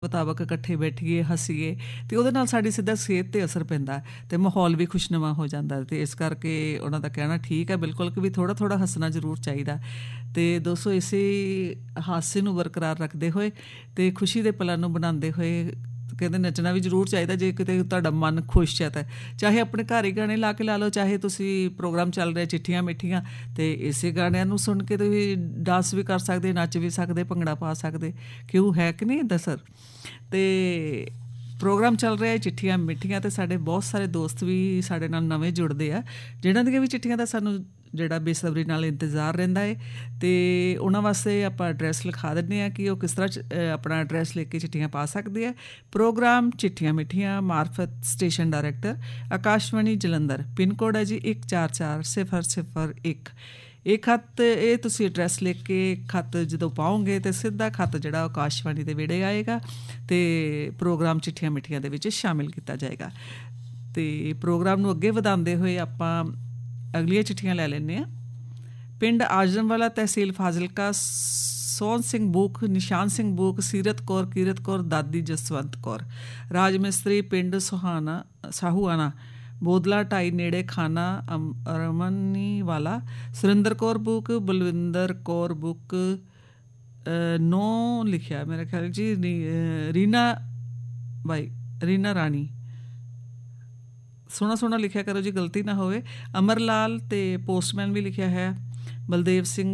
ਮੁਤਾਬਕ ਇਕੱਠੇ ਬੈਠੀਏ, ਹੱਸੀਏ, ਅਤੇ ਉਹਦੇ ਨਾਲ ਸਾਡੀ ਸਿੱਧਾ ਸਿਹਤ 'ਤੇ ਅਸਰ ਪੈਂਦਾ ਅਤੇ ਮਾਹੌਲ ਵੀ ਖੁਸ਼ਨੁਮਾ ਹੋ ਜਾਂਦਾ। ਅਤੇ ਇਸ ਕਰਕੇ ਉਹਨਾਂ ਦਾ ਕਹਿਣਾ ਠੀਕ ਹੈ ਬਿਲਕੁਲ ਕਿ ਵੀ ਥੋੜ੍ਹਾ ਥੋੜ੍ਹਾ ਹੱਸਣਾ ਜ਼ਰੂਰ ਚਾਹੀਦਾ। ਅਤੇ ਦੋਸਤੋ ਇਸੇ ਹਾਸੇ ਨੂੰ ਬਰਕਰਾਰ ਰੱਖਦੇ ਹੋਏ ਅਤੇ ਖੁਸ਼ੀ ਦੇ ਪਲਾਂ ਨੂੰ ਬਣਾਉਂਦੇ ਹੋਏ ਕਹਿੰਦੇ ਨੱਚਣਾ ਵੀ ਜ਼ਰੂਰ ਚਾਹੀਦਾ। ਜੇ ਕਿਤੇ ਤੁਹਾਡਾ ਮਨ ਖੁਸ਼ ਹੈ ਤਾਂ ਚਾਹੇ ਆਪਣੇ ਘਰ ਹੀ ਗਾਣੇ ਲਾ ਕੇ ਲਾ ਲਓ, ਚਾਹੇ ਤੁਸੀਂ ਪ੍ਰੋਗਰਾਮ ਚੱਲ ਰਿਹਾ ਚਿੱਠੀਆਂ ਮਿੱਠੀਆਂ ਅਤੇ ਇਸੇ ਗਾਣਿਆਂ ਨੂੰ ਸੁਣ ਕੇ ਤੁਸੀਂ ਡਾਂਸ ਵੀ ਕਰ ਸਕਦੇ, ਨੱਚ ਵੀ ਸਕਦੇ, ਭੰਗੜਾ ਪਾ ਸਕਦੇ, ਕਿਉਂ ਹੈ ਕਿ ਨਹੀਂ ਦੱਸਰ। ਅਤੇ ਪ੍ਰੋਗਰਾਮ ਚੱਲ ਰਿਹਾ ਚਿੱਠੀਆਂ ਮਿੱਠੀਆਂ ਅਤੇ ਸਾਡੇ ਬਹੁਤ ਸਾਰੇ ਦੋਸਤ ਵੀ ਸਾਡੇ ਨਾਲ ਨਵੇਂ ਜੁੜਦੇ ਆ, ਜਿਹਨਾਂ ਦੀਆਂ ਵੀ ਚਿੱਠੀਆਂ ਦਾ ਸਾਨੂੰ ਜਿਹੜਾ ਬੇਸਬਰੀ ਨਾਲ ਇੰਤਜ਼ਾਰ ਰਹਿੰਦਾ ਹੈ। ਅਤੇ ਉਹਨਾਂ ਵਾਸਤੇ ਆਪਾਂ ਐਡਰੈਸ ਲਿਖਾ ਦਿੰਦੇ ਹਾਂ ਕਿ ਉਹ ਕਿਸ ਤਰ੍ਹਾਂ ਆਪਣਾ ਐਡਰੈਸ ਲੈ ਕੇ ਚਿੱਠੀਆਂ ਪਾ ਸਕਦੇ ਆ। ਪ੍ਰੋਗਰਾਮ ਚਿੱਠੀਆਂ ਮਿੱਠੀਆਂ, ਮਾਰਫਤ station director Akashvani Jalandhar, pin code ਹੈ ਜੀ 144001। ਇਹ ਖੱਤ ਇਹ ਤੁਸੀਂ ਐਡਰੈਸ ਲਿਖ ਕੇ ਖੱਤ ਜਦੋਂ ਪਾਓਗੇ ਤਾਂ ਸਿੱਧਾ ਖੱਤ ਜਿਹੜਾ ਆਕਾਸ਼ਵਾਣੀ ਦੇ ਵਿਹੜੇ ਆਏਗਾ ਅਤੇ ਪ੍ਰੋਗਰਾਮ ਚਿੱਠੀਆਂ ਮਿੱਠੀਆਂ ਦੇ ਵਿੱਚ ਸ਼ਾਮਿਲ ਕੀਤਾ ਜਾਏਗਾ। ਅਤੇ ਪ੍ਰੋਗਰਾਮ ਨੂੰ ਅੱਗੇ ਵਧਾਉਂਦੇ ਹੋਏ ਆਪਾਂ ਅਗਲੀਆਂ ਚਿੱਠੀਆਂ ਲੈ ਲੈਂਦੇ ਹਾਂ। ਪਿੰਡ ਆਜਮਵਾਲਾ, ਤਹਿਸੀਲ ਫਾਜ਼ਿਲਕਾ, ਸੋਹਣ ਸਿੰਘ ਬੂਖ, ਨਿਸ਼ਾਨ ਸਿੰਘ ਬੂਖ, ਸੀਰਤ ਕੌਰ, ਕੀਰਤ ਕੌਰ, ਦਾਦੀ ਜਸਵੰਤ ਕੌਰ, ਰਾਜ ਮਿਸਤਰੀ, ਪਿੰਡ ਸਾਹੂਆਣਾ, ਬੋਦਲਾ ਢਾਈ ਨੇੜੇ ਖਾਨਾ ਰਮਨੀ ਵਾਲਾ, ਸੁਰਿੰਦਰ ਕੌਰ ਬੁੱਕ, ਬਲਵਿੰਦਰ ਕੌਰ ਬੁੱਕ, ਨੌ ਲਿਖਿਆ ਮੇਰੇ ਖਿਆਲ ਜੀ, ਰੀਨਾ ਰਾਣੀ, ਸੋਹਣਾ ਸੋਹਣਾ ਲਿਖਿਆ ਕਰੋ ਜੀ, ਗਲਤੀ ਨਾ ਹੋਵੇ। ਅਮਰਲਾਲ ਅਤੇ ਪੋਸਟਮੈਨ ਵੀ ਲਿਖਿਆ ਹੈ, ਬਲਦੇਵ ਸਿੰਘ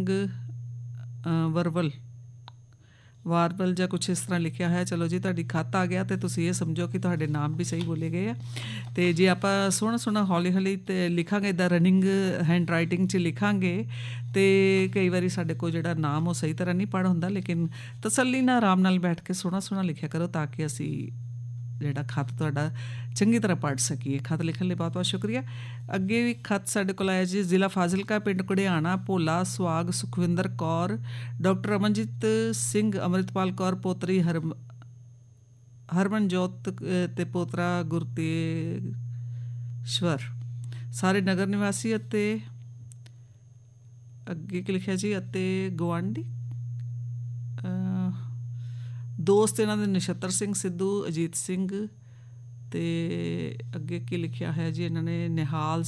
ਵਾਰਬਲ ਜਾਂ ਕੁਛ ਇਸ ਤਰ੍ਹਾਂ ਲਿਖਿਆ ਹੈ। ਚਲੋ ਜੀ ਤੁਹਾਡੀ ਖੱਤ ਆ ਗਿਆ ਅਤੇ ਤੁਸੀਂ ਇਹ ਸਮਝੋ ਕਿ ਤੁਹਾਡੇ ਨਾਮ ਵੀ ਸਹੀ ਬੋਲੇ ਗਏ ਆ। ਅਤੇ ਜੇ ਆਪਾਂ ਸੋਹਣਾ ਸੋਹਣਾ ਹੌਲੀ ਹੌਲੀ ਅਤੇ ਲਿਖਾਂਗੇ, ਇੱਦਾਂ ਰਨਿੰਗ ਹੈਂਡ ਰਾਈਟਿੰਗ 'ਚ ਲਿਖਾਂਗੇ ਅਤੇ ਕਈ ਵਾਰੀ ਸਾਡੇ ਕੋਲ ਜਿਹੜਾ ਨਾਮ ਉਹ ਸਹੀ ਤਰ੍ਹਾਂ ਨਹੀਂ ਪੜ੍ਹ ਹੁੰਦਾ, ਲੇਕਿਨ ਤਸੱਲੀ ਨਾਲ ਆਰਾਮ ਨਾਲ ਬੈਠ ਕੇ ਸੋਹਣਾ ਸੋਹਣਾ ਲਿਖਿਆ ਕਰੋ ਤਾਂ ਕਿ ਅਸੀਂ ਜਿਹੜਾ ਖੱਤ ਤੁਹਾਡਾ ਚੰਗੀ ਤਰ੍ਹਾਂ ਪੜ੍ਹ ਸਕੀਏ। ਖੱਤ ਲਿਖਣ ਲਈ ਬਹੁਤ ਬਹੁਤ ਸ਼ੁਕਰੀਆ। ਅੱਗੇ ਵੀ ਖੱਤ ਸਾਡੇ ਕੋਲ ਆਇਆ ਜੀ, ਜ਼ਿਲ੍ਹਾ ਫਾਜ਼ਿਲਕਾ, ਪਿੰਡ ਘੁੜਿਆਣਾ, ਭੋਲਾ ਸੁਹਾਗ, ਸੁਖਵਿੰਦਰ ਕੌਰ, ਡਾਕਟਰ ਅਮਨਜੀਤ ਸਿੰਘ, ਅੰਮ੍ਰਿਤਪਾਲ ਕੌਰ, ਪੋਤਰੀ ਹਰਮਨਜੋਤ ਅਤੇ ਪੋਤਰਾ ਗੁਰਤੇਸ਼ਵਰ, ਸਾਰੇ ਨਗਰ ਨਿਵਾਸੀ ਅਤੇ ਅੱਗੇ ਕੀ ਲਿਖਿਆ ਜੀ, ਅਤੇ ਗੁਆਂਢੀ ਦੋਸਤ ਇਹਨਾਂ ਦੇ ਨਛੱਤਰ ਸਿੰਘ ਸਿੱਧੂ, ਅਜੀਤ ਸਿੰਘ, ਅਤੇ ਅੱਗੇ ਕੀ ਲਿਖਿਆ ਹੈ ਜੀ ਇਹਨਾਂ ਨੇ ਨਿਹਾਲ,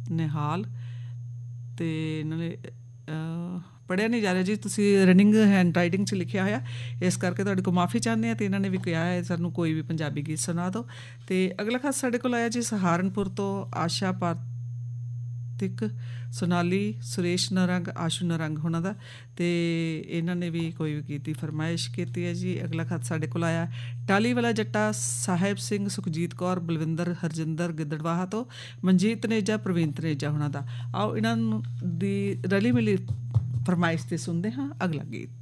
ਅਤੇ ਇਹਨਾਂ ਨੇ ਪੜ੍ਹਿਆ ਨਹੀਂ ਜਾ ਰਿਹਾ ਜੀ, ਤੁਸੀਂ ਰਨਿੰਗ ਹੈਂਡ ਰਾਈਟਿੰਗ 'ਚ ਲਿਖਿਆ ਹੋਇਆ, ਇਸ ਕਰਕੇ ਤੁਹਾਡੇ ਕੋਲ ਮਾफ़ੀ ਚਾਹੁੰਦੇ ਹਾਂ। ਅਤੇ ਇਹਨਾਂ ਨੇ ਵੀ ਕਿਹਾ ਹੈ ਸਾਨੂੰ ਕੋਈ ਵੀ ਪੰਜਾਬੀ ਗੀਤ ਸੁਣਾ ਦਿਓ। ਅਤੇ ਅਗਲਾ ਖਾਸ ਸਾਡੇ ਕੋਲ ਆਇਆ ਜੀ ਸਹਾਰਨਪੁਰ ਤੋਂ, ਆਸ਼ਾ ਪਾਰਥਿਕ, ਸੋਨਾਲੀ, ਸੁਰੇਸ਼ ਨਰੰਗ, ਆਸ਼ੂ ਨਰੰਗ ਹੋਣਾ ਦਾ, ਅਤੇ ਇਹਨਾਂ ਨੇ ਵੀ ਕੋਈ ਵੀ ਗੀਤ ਦੀ ਫਰਮਾਇਸ਼ ਕੀਤੀ ਹੈ ਜੀ। ਅਗਲਾ ਖੱਤ ਸਾਡੇ ਕੋਲ ਆਇਆ ਟਾਹਲੀ ਵਾਲਾ ਜੱਟਾ, ਸਾਹਿਬ ਸਿੰਘ, ਸੁਖਜੀਤ ਕੌਰ, ਬਲਵਿੰਦਰ, ਹਰਜਿੰਦਰ ਗਿੱਦੜਵਾਹਾ ਤੋਂ, ਮਨਜੀਤ ਤਨੇਜਾ, ਪ੍ਰਵੀਨ ਤਨੇਜਾ ਹੋਣਾ ਦਾ। ਆਓ ਇਹਨਾਂ ਨੂੰ ਦੀ ਰਲੀ ਮਿਲੀ ਫਰਮਾਇਸ਼ 'ਤੇ ਸੁਣਦੇ ਹਾਂ ਅਗਲਾ ਗੀਤ।